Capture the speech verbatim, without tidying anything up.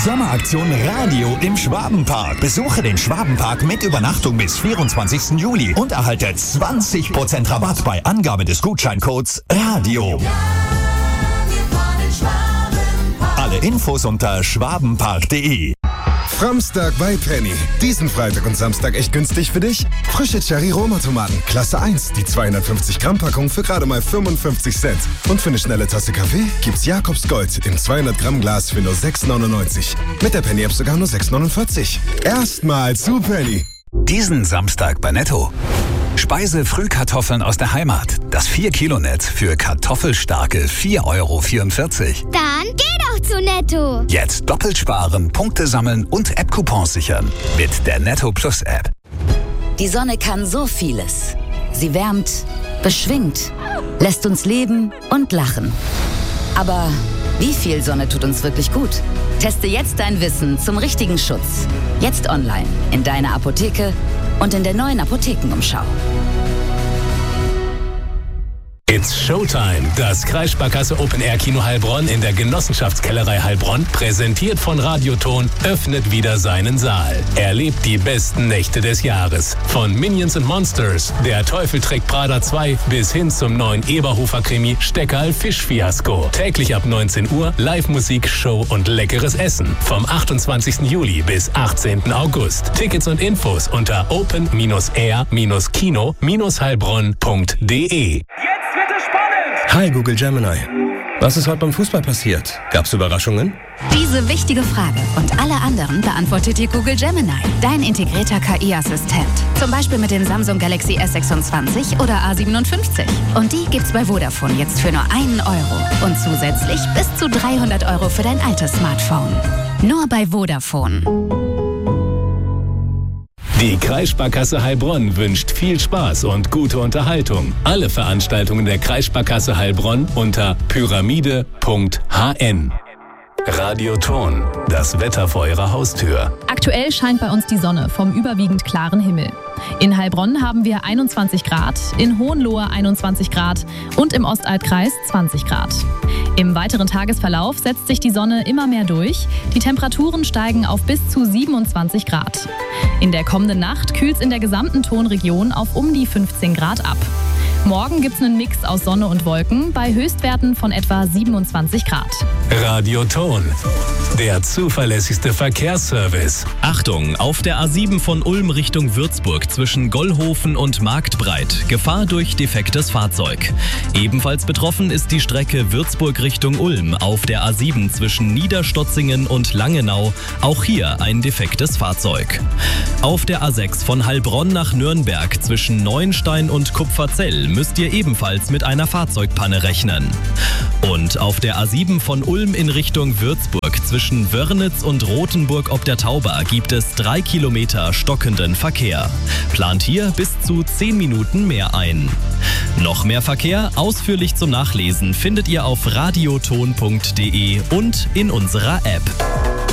Sommeraktion Radio im Schwabenpark. Besuche den Schwabenpark mit Übernachtung bis vierundzwanzigsten Juli und erhalte zwanzig Prozent Rabatt bei Angabe des Gutscheincodes Radio. Alle Infos unter schwabenpark punkt de. Framstag bei Penny. Diesen Freitag und Samstag echt günstig für dich? Frische Cherry-Roma-Tomaten, Klasse eins, die zweihundertfünfzig Gramm Packung für gerade mal fünfundfünfzig Cent. Und für eine schnelle Tasse Kaffee gibt's Jakobs Gold im zweihundert Gramm Glas für nur sechs neunundneunzig. Mit der Penny-App sogar nur sechs neunundvierzig. Erstmal zu Penny. Diesen Samstag bei Netto. Speise-Frühkartoffeln aus der Heimat. Das vier Kilo Netz für kartoffelstarke vier Euro vierundvierzig. Dann geh doch zu Netto. Jetzt doppelt sparen, Punkte sammeln und App-Coupons sichern. Mit der Netto Plus App. Die Sonne kann so vieles. Sie wärmt, beschwingt, lässt uns leben und lachen. Aber wie viel Sonne tut uns wirklich gut? Teste jetzt dein Wissen zum richtigen Schutz. Jetzt online, in deiner Apotheke und in der neuen Apothekenumschau. It's Showtime. Das Kreissparkasse Open Air Kino Heilbronn in der Genossenschaftskellerei Heilbronn, präsentiert von Radioton, öffnet wieder seinen Saal. Erlebt die besten Nächte des Jahres. Von Minions and Monsters, Der Teufel trägt Prada zwei bis hin zum neuen Eberhofer-Krimi Steckerl Fischfiasko. Täglich ab neunzehn Uhr Live-Musik, Show und leckeres Essen. Vom achtundzwanzigsten Juli bis achtzehnten August. Tickets und Infos unter open air kino heilbronn punkt de. Hi Google Gemini. Was ist heute beim Fußball passiert? Gab's Überraschungen? Diese wichtige Frage und alle anderen beantwortet dir Google Gemini, dein integrierter K I-Assistent. Zum Beispiel mit dem Samsung Galaxy S sechsundzwanzig oder A siebenundfünfzig. Und die gibt's bei Vodafone jetzt für nur einen Euro. Und zusätzlich bis zu dreihundert Euro für dein altes Smartphone. Nur bei Vodafone. Die Kreissparkasse Heilbronn wünscht viel Spaß und gute Unterhaltung. Alle Veranstaltungen der Kreissparkasse Heilbronn unter pyramide punkt h n. Radioton, das Wetter vor Ihrer Haustür. Aktuell scheint bei uns die Sonne vom überwiegend klaren Himmel. In Heilbronn haben wir einundzwanzig Grad, in Hohenlohe einundzwanzig Grad und im Ostalbkreis zwanzig Grad. Im weiteren Tagesverlauf setzt sich die Sonne immer mehr durch. Die Temperaturen steigen auf bis zu siebenundzwanzig Grad. In der kommenden Nacht kühlt es in der gesamten Tonregion auf um die fünfzehn Grad ab. Morgen gibt es einen Mix aus Sonne und Wolken bei Höchstwerten von etwa siebenundzwanzig Grad. Radioton, der zuverlässigste Verkehrsservice. Achtung, auf der A sieben von Ulm Richtung Würzburg zwischen Gollhofen und Marktbreit. Gefahr durch defektes Fahrzeug. Ebenfalls betroffen ist die Strecke Würzburg Richtung Ulm auf der A sieben zwischen Niederstotzingen und Langenau. Auch hier ein defektes Fahrzeug. Auf der A sechs von Heilbronn nach Nürnberg zwischen Neuenstein und Kupferzell müsst ihr ebenfalls mit einer Fahrzeugpanne rechnen. Und auf der A sieben von Ulm in Richtung Würzburg zwischen Wörnitz und Rothenburg ob der Tauber gibt es drei Kilometer stockenden Verkehr. Plant hier bis zu zehn Minuten mehr ein. Noch mehr Verkehr ausführlich zum Nachlesen findet ihr auf radioton punkt de und in unserer App.